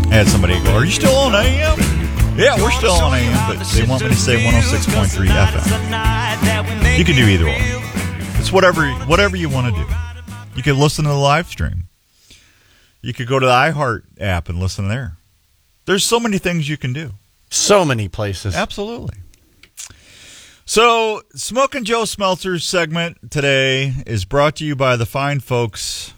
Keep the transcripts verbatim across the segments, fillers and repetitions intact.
I had somebody go, "Are you still on A M?" Yeah, we're still on A M, but they want me to say one oh six point three F M. You can do either one. It's whatever whatever you want to do. You can listen to the live stream. You could go to the iHeart app and listen there. There's so many things you can do. So many places. Absolutely. So, Smokin' Joe Smelter's segment today is brought to you by the fine folks.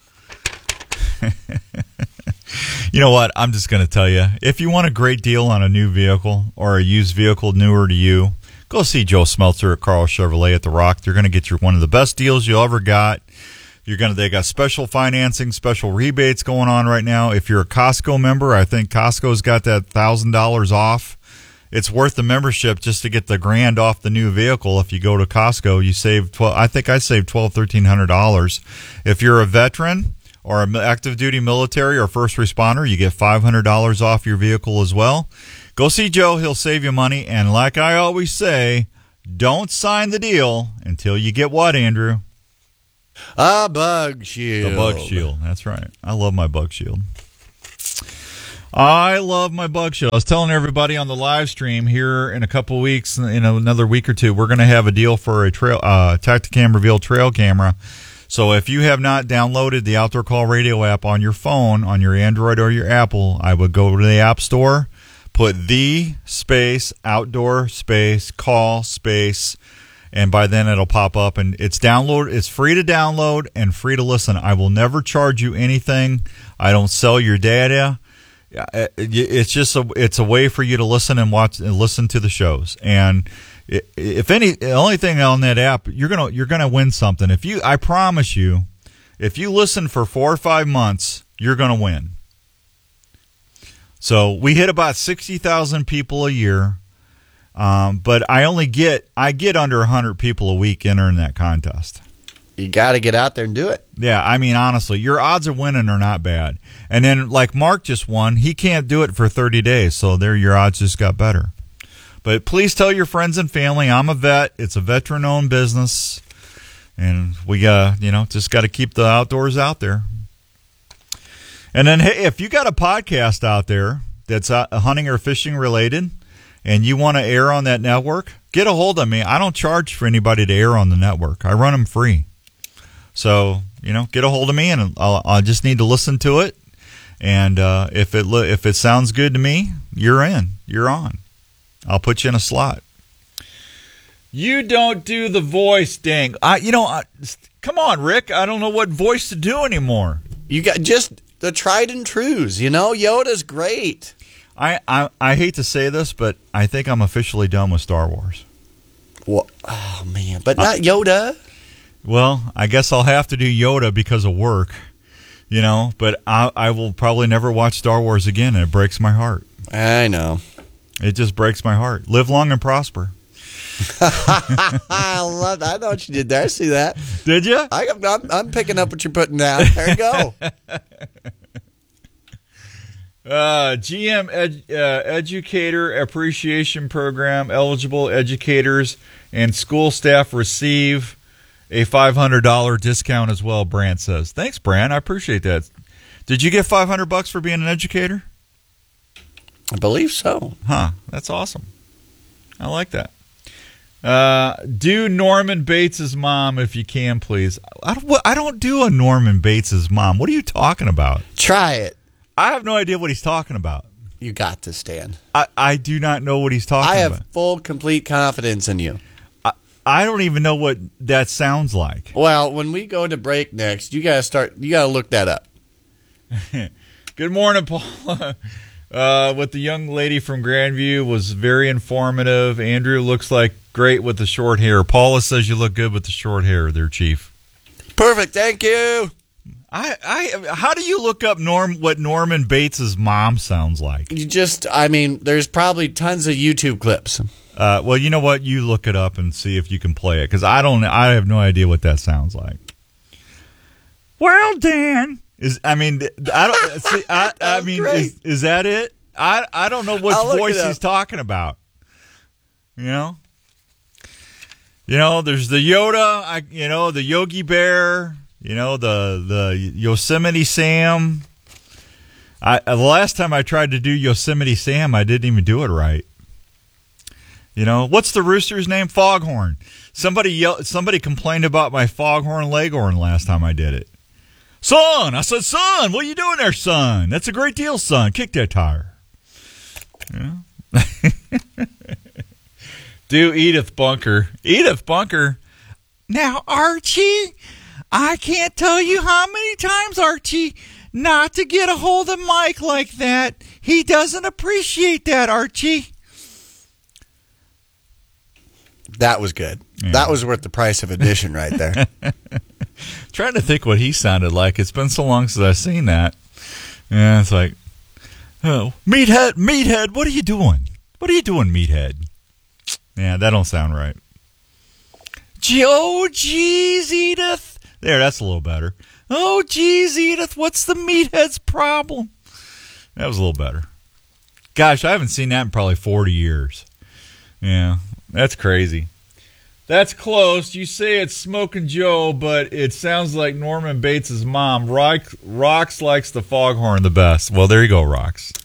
You know what? I'm just going to tell you. If you want a great deal on a new vehicle or a used vehicle newer to you, go see Joe Smelter at Carl Chevrolet at The Rock. They're going to get you one of the best deals you ever got. You're going to. They got special financing, special rebates going on right now. If you're a Costco member, I think Costco's got that one thousand dollars off. It's worth the membership just to get the grand off the new vehicle. If you go to Costco, you save twelve. I think I saved twelve, thirteen hundred dollars. If you're a veteran or an active duty military or first responder, you get five hundred dollars off your vehicle as well. Go see Joe. He'll save you money. And like I always say, don't sign the deal until you get what, Andrew? A bug shield. The bug shield. That's right. I love my bug shield. I love my bug shield. I was telling everybody on the live stream here in a couple weeks, in another week or two, we're going to have a deal for a trail, uh, Tacticam Reveal trail camera. So if you have not downloaded the Outdoor Call Radio app on your phone, on your Android or your Apple, I would go to the App Store, put the space, outdoor space, call space, and by then it'll pop up. And it's download. It's free to download and free to listen. I will never charge you anything. I don't sell your data. It's just a it's a way for you to listen and watch and listen to the shows. And if any, the only thing on that app, you're gonna you're gonna win something. If you, I promise you, if you listen for four or five months, you're gonna win. So we hit about sixty thousand people a year, um, but I only get I get under a hundred people a week entering that contest. You got to get out there and do it. Yeah, I mean, honestly, your odds of winning are not bad. And then, like Mark just won, he can't do it for thirty days, so there your odds just got better. But please tell your friends and family, I'm a vet. It's a veteran-owned business, and we uh, you know, just got to keep the outdoors out there. And then, hey, if you got a podcast out there that's uh, hunting or fishing related, and you want to air on that network, get a hold of me. I don't charge for anybody to air on the network. I run them free. So, you know, get a hold of me, and I'll, I'll just need to listen to it. And uh, if it if it sounds good to me, you're in. You're on. I'll put you in a slot. You don't do the voice, dang. I, you know, I, come on, Rick. I don't know what voice to do anymore. You got just the tried and trues. You know, Yoda's great. I, I, I hate to say this, but I think I'm officially done with Star Wars. Well, oh, man. But not Yoda. Well, I guess I'll have to do Yoda because of work, you know, but I, I will probably never watch Star Wars again, and it breaks my heart. I know. It just breaks my heart. Live long and prosper. I love that. I know what you did there. I see that. Did you? I, I'm, I'm picking up what you're putting down. There you go. Uh, G M ed, uh, Educator Appreciation Program. Eligible educators and school staff receive a five hundred dollars discount as well, Brant says. Thanks, Brant. I appreciate that. Did you get five hundred bucks for being an educator? I believe so. Huh. That's awesome. I like that. Uh, do Norman Bates' mom if you can, please. I don't, I don't do a Norman Bates' mom. What are you talking about? Try it. I have no idea what he's talking about. You got to, Stan. I, I do not know what he's talking about. I have about. full, complete confidence in you. I, I don't even know what that sounds like. Well, when we go to break next, you gotta start. You gotta look that up. Good morning, Paula. Uh, with the young lady from Grandview was very informative. Andrew looks like great with the short hair. Paula says you look good with the short hair there, Chief. Perfect. Thank you. I, I, how do you look up Norm what Norman Bates' mom sounds like? You just, I mean, there's probably tons of YouTube clips. Uh, well, you know what? You look it up and see if you can play it, because I don't. I have no idea what that sounds like. Well, Dan is. I mean, I don't see. I, I mean, is, is that it? I I don't know which voice he's talking about. You know. You know, there's the Yoda. I you know the Yogi Bear. You know, the, the Yosemite Sam. I the last time I tried to do Yosemite Sam, I didn't even do it right. You know, what's the rooster's name? Foghorn. Somebody yelled, somebody complained about my Foghorn Leghorn last time I did it. Son, I said, son, what are you doing there, son? That's a great deal, son. Kick that tire. Yeah. Do Edith Bunker. Edith Bunker. Now, Archie, I can't tell you how many times, Archie, not to get a hold of Mike like that. He doesn't appreciate that, Archie. That was good. Yeah. That was worth the price of admission right there. Trying to think what he sounded like. It's been so long since I've seen that. Yeah, it's like, oh, Meathead, Meathead, what are you doing? What are you doing, Meathead? Yeah, that don't sound right. Oh, geez, Edith. There, that's a little better. Oh, geez, Edith, what's the Meathead's problem? That was a little better. Gosh, I haven't seen that in probably forty years. Yeah, that's crazy. That's close. You say it's Smoking Joe, but it sounds like Norman Bates' mom. Rox, Rox likes the Foghorn the best. Well, there you go, Rox.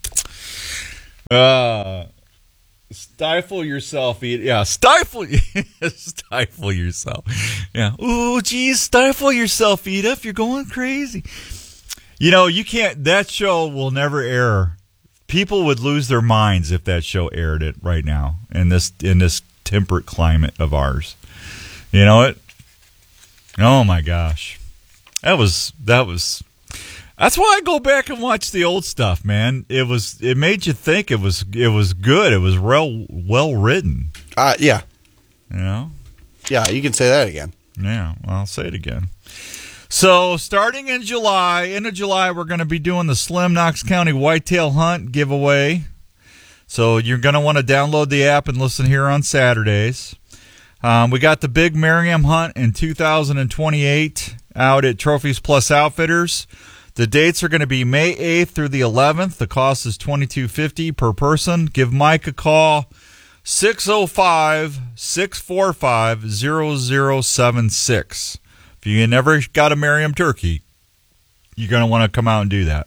Uh, stifle yourself. Eat. Yeah, stifle. Stifle yourself. Yeah. Ooh, geez, stifle yourself, Edith. You're going crazy. You know, you can't. That show will never air. People would lose their minds if that show aired it right now in this in this temperate climate of ours. You know it? Oh my gosh. That was that was that's why I go back and watch the old stuff, man. It was it made you think. It was it was good. It was real well written. Uh yeah. You know? Yeah, you can say that again. Yeah, well, I'll say it again. So, starting in July, end of July, we're going to be doing the Slim Knox County Whitetail Hunt giveaway. So, you're going to want to download the app and listen here on Saturdays. Um, we got the Big Merriam Hunt in two thousand twenty-eight out at Trophies Plus Outfitters. The dates are going to be May eighth through the eleventh. The cost is twenty-two fifty per person. Give Mike a call, six oh five, six four five, zero zero seven six. If you never got a Merriam turkey, you're going to want to come out and do that.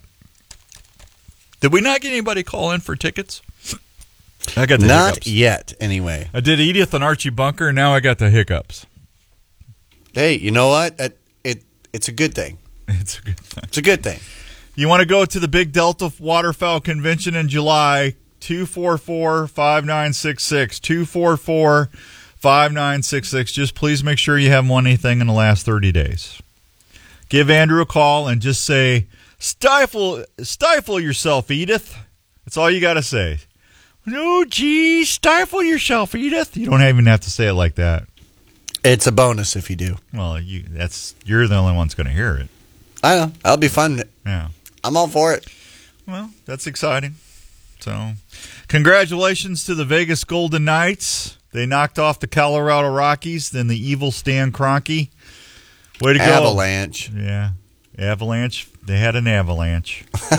Did we not get anybody call in for tickets? I got the Not hiccups. yet, anyway. I did Edith and Archie Bunker, and now I got the hiccups. Hey, you know what? It, it It's a good thing. It's a good thing. It's a good thing. You want to go to the Big Delta Waterfowl Convention in July, two four four, five nine six six, two four four, five nine six six. Just please make sure you haven't won anything in the last thirty days. Give Andrew a call and just say, stifle stifle yourself, Edith. That's all you got to say. No, geez, stifle yourself, Edith. You don't even have to say it like that. It's a bonus if you do. Well, you that's you're the only one that's going to hear it. I know. That'll be fun. Yeah. I'm all for it. Well, that's exciting. So, congratulations to the Vegas Golden Knights. They knocked off the Colorado Rockies, then the evil Stan Kroenke. Way to go. Avalanche. Yeah. Avalanche. They had an avalanche.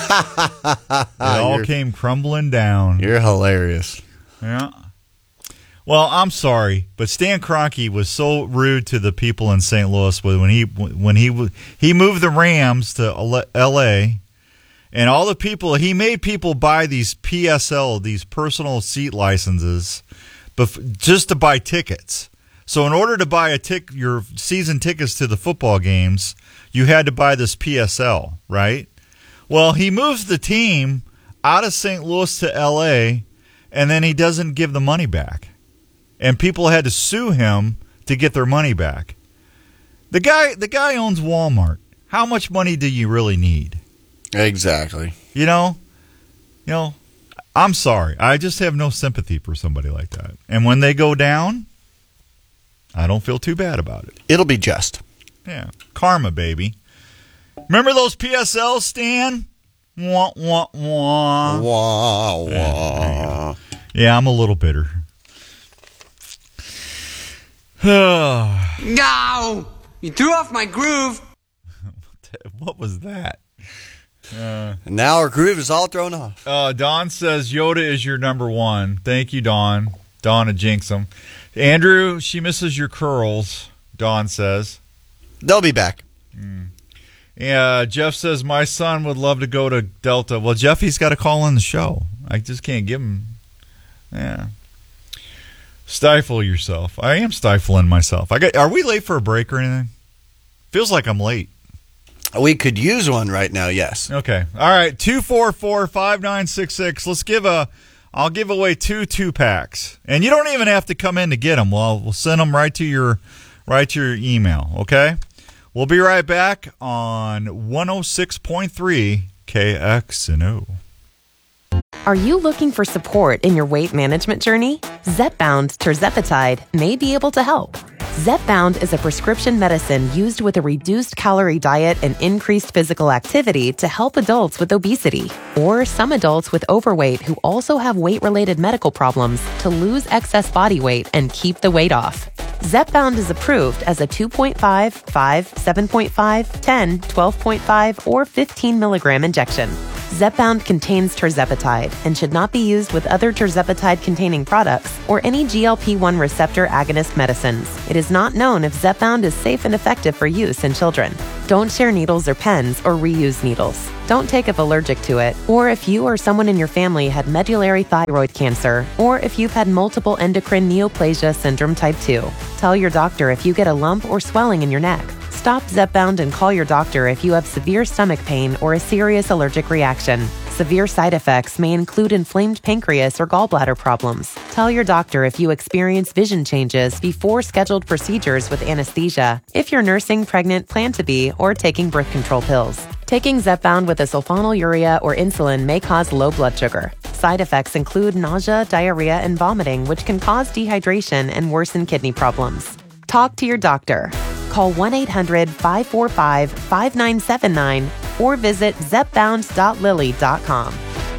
It all came crumbling down. You're hilarious. Yeah. Well, I'm sorry, but Stan Kroenke was so rude to the people in Saint Louis when he when he he moved the Rams to L A, and all the people he made people buy these P S L, these personal seat licenses, bef- just to buy tickets. So in order to buy a tick your season tickets to the football games, you had to buy this P S L, right? Well, he moves the team out of Saint Louis to L A, and then he doesn't give the money back. And people had to sue him to get their money back. The guy the guy owns Walmart. How much money do you really need? Exactly. You know? You know, I'm sorry. I just have no sympathy for somebody like that. And when they go down, I don't feel too bad about it. It'll be just. Yeah. Karma, baby. Remember those P S Ls, Stan? Wah, wah, wah. Wah, wah. Yeah, yeah, I'm a little bitter. No! You threw off my groove. What was that? Uh, and now our groove is all thrown off. Uh, Dawn says Yoda is your number one. Thank you, Dawn. Dawn and Jinxum. Andrew, she misses your curls, Dawn says. They'll be back. Mm. Yeah, Jeff says, my son would love to go to Delta. Well, Jeff, he's got to call in the show. I just can't give him. Yeah. Stifle yourself. I am stifling myself. I got. Are we late for a break or anything? Feels like I'm late. We could use one right now, yes. Okay. All right. two four four, five nine six six. Let's give a, I'll give away two two-packs. And you don't even have to come in to get them. Well, we'll send them right to your, right to your email, okay? We'll be right back on one oh six point three K X N O. Are you looking for support in your weight management journey? Zepbound tirzepatide may be able to help. Zepbound is a prescription medicine used with a reduced calorie diet and increased physical activity to help adults with obesity or some adults with overweight who also have weight-related medical problems to lose excess body weight and keep the weight off. Zepbound is approved as a two point five, five, seven point five, ten, twelve point five, or fifteen milligram injection. Zepbound contains tirzepatide and should not be used with other tirzepatide-containing products or any G L P one receptor agonist medicines. It is not known if Zepbound is safe and effective for use in children. Don't share needles or pens or reuse needles. Don't take if allergic to it, or if you or someone in your family had medullary thyroid cancer, or if you've had multiple endocrine neoplasia syndrome type two. Tell your doctor if you get a lump or swelling in your neck. Stop Zepbound and call your doctor if you have severe stomach pain or a serious allergic reaction. Severe side effects may include inflamed pancreas or gallbladder problems. Tell your doctor if you experience vision changes before scheduled procedures with anesthesia, if you're nursing, pregnant, plan to be, or taking birth control pills. Taking Zepbound with a sulfonylurea or insulin may cause low blood sugar. Side effects include nausea, diarrhea, and vomiting, which can cause dehydration and worsen kidney problems. Talk to your doctor. Call one eight hundred, five four five, five nine seven nine or visit zepbound dot lilly dot com.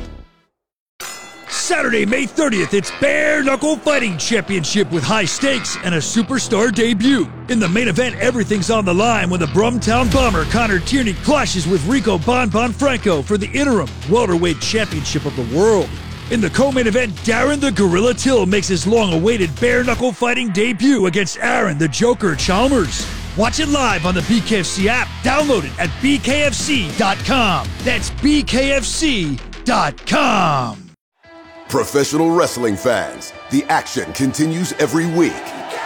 Saturday, May thirtieth, it's Bare Knuckle Fighting Championship with high stakes and a superstar debut. In the main event, everything's on the line when the Brumtown Bomber Connor Tierney clashes with Rico Bon Bon Franco for the interim welterweight championship of the world. In the co-main event, Darren the Gorilla Till makes his long-awaited bare knuckle fighting debut against Aaron the Joker Chalmers. Watch it live on the B K F C app. Download it at B K F C dot com. That's B K F C dot com. Professional wrestling fans, the action continues every week.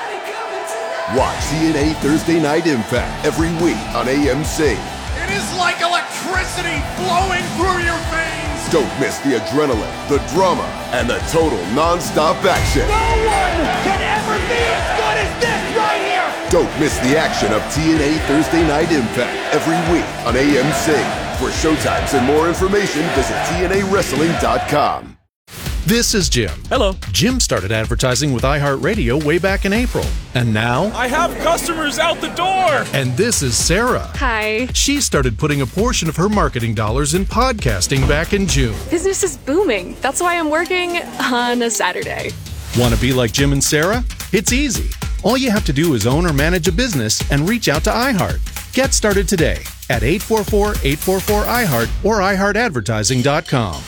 Watch T N A Thursday Night Impact every week on A M C. It is like electricity flowing through your veins. Don't miss the adrenaline, the drama, and the total non-stop action. No one can ever be as good as this right here. Don't miss the action of T N A Thursday Night Impact every week on A M C. For showtimes and more information, visit T N A wrestling dot com. This is Jim. Hello. Jim started advertising with iHeartRadio way back in April. And now... I have customers out the door! And this is Sarah. Hi. She started putting a portion of her marketing dollars in podcasting back in June. Business is booming. That's why I'm working on a Saturday. Want to be like Jim and Sarah? It's easy. All you have to do is own or manage a business and reach out to iHeart. Get started today at eight four four, eight four four, I heart or i heart advertising dot com.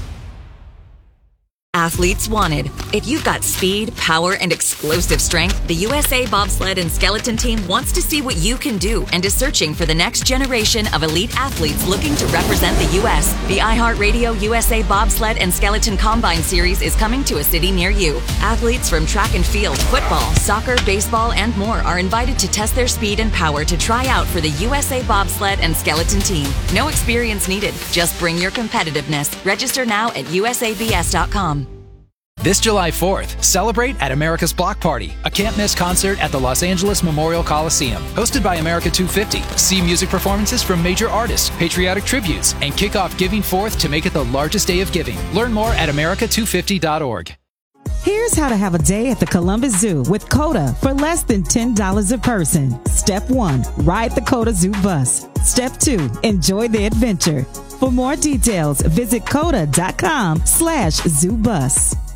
Athletes wanted. If you've got speed, power, and explosive strength, the U S A Bobsled and Skeleton Team wants to see what you can do and is searching for the next generation of elite athletes looking to represent the U S The iHeartRadio U S A Bobsled and Skeleton Combine Series is coming to a city near you. Athletes from track and field, football, soccer, baseball, and more are invited to test their speed and power to try out for the U S A Bobsled and Skeleton Team. No experience needed. Just bring your competitiveness. Register now at U S A B S dot com. This July fourth, celebrate at America's Block Party, a can't-miss concert at the Los Angeles Memorial Coliseum. Hosted by America two fifty, see music performances from major artists, patriotic tributes, and kick off Giving Fourth to make it the largest day of giving. Learn more at America two fifty dot org. Here's how to have a day at the Columbus Zoo with COTA for less than ten dollars a person. Step one, ride the COTA Zoo bus. Step two, enjoy the adventure. For more details, visit COTA dot com slash zoo bus.